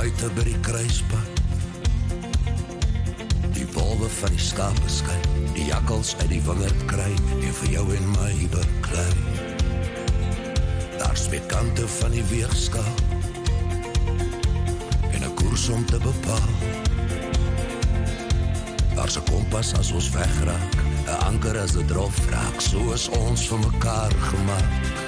buite by die kruispunt. Die wolwe van die skape skei, die jakkals uit die wingerd kry, en vir jou en my beklei. Daar's twee kante van die weegskaal, en 'n koers om te bepaal. Daar's 'n kompas as ons wegraak, 'n anker as dit drof raak, so is ons vir mekaar gemaak.